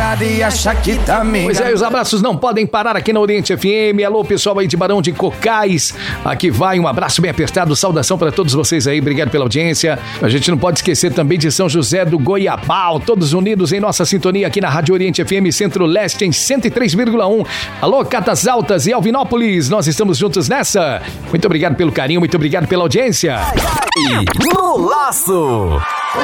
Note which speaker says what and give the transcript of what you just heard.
Speaker 1: nada e acha que tá me
Speaker 2: Pois é, os abraços não podem parar aqui na Oriente FM. Alô, pessoal aí de Barão de Cocais. Aqui vai um abraço bem apertado, saudação para todos vocês aí. Obrigado pela audiência. A gente não pode esquecer também de São José do Goiabal, todos unidos em nossa sintonia aqui na Rádio Oriente FM Centro-Leste em 103,1. Alô, Catas Altas e Alvinópolis, nós estamos juntos nessa. Muito obrigado pelo carinho, muito obrigado pela audiência.
Speaker 3: No Laço.